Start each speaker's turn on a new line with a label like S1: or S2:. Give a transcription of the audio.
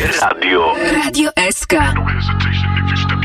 S1: Radio.
S2: Radio SK.
S3: No hesitation if you step